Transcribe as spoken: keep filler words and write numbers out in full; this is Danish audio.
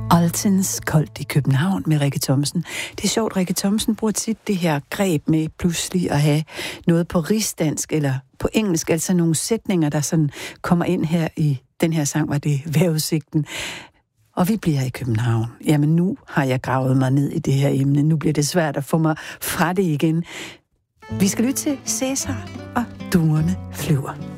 Altens koldt i København med Rikke Thomsen. Det er sjovt, Rikke Thomsen bruger tit det her greb med pludselig at have noget på rigsdansk eller på engelsk, altså nogle sætninger, der sådan kommer ind her i den her sang, var det vejrudsigten. Og vi bliver i København. Jamen nu har jeg gravet mig ned i det her emne. Nu bliver det svært at få mig fra det igen. Vi skal lytte til Cæsar og duerne flyver.